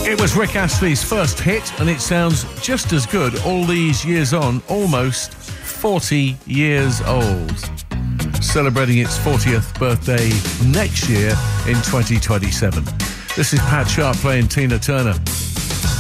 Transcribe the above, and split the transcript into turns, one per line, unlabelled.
It was Rick Astley's first hit, and it sounds just as good all these years on, almost 40 years old. Celebrating its 40th birthday next year in 2027. This is Pat Sharp playing Tina Turner.